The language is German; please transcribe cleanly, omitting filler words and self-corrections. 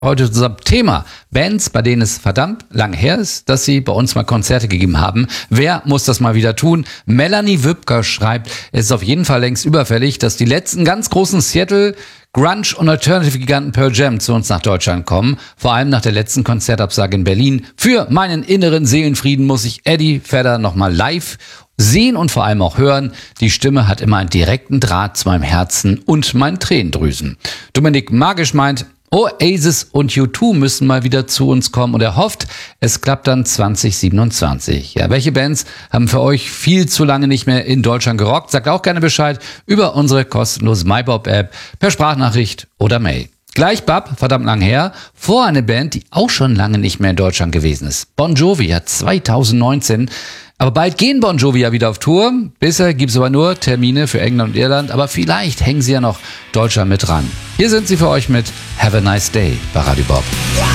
Heute unser Thema Bands, bei denen es verdammt lang her ist, dass sie bei uns mal Konzerte gegeben haben. Wer muss das mal wieder tun? Melanie Wübker schreibt, es ist auf jeden Fall längst überfällig, dass die letzten ganz großen Seattle Grunge- und Alternative-Giganten Pearl Jam zu uns nach Deutschland kommen. Vor allem nach der letzten Konzertabsage in Berlin. Für meinen inneren Seelenfrieden muss ich Eddie Vedder nochmal live sehen und vor allem auch hören. Die Stimme hat immer einen direkten Draht zu meinem Herzen und meinen Tränendrüsen. Dominik Magisch meint, Oasis und U2 müssen mal wieder zu uns kommen und er hofft, es klappt dann 2027. Ja, welche Bands haben für euch viel zu lange nicht mehr in Deutschland gerockt? Sagt auch gerne Bescheid über unsere kostenlose MyBob-App per Sprachnachricht oder Mail. Gleich Bab, verdammt lang her, vor eine Band, die auch schon lange nicht mehr in Deutschland gewesen ist. Bon Jovi hat 2019. Aber bald gehen Bon Jovi ja wieder auf Tour. Bisher gibt es aber nur Termine für England und Irland. Aber vielleicht hängen sie ja noch Deutschland mit dran. Hier sind sie für euch mit Have a Nice Day bei Radio Bob.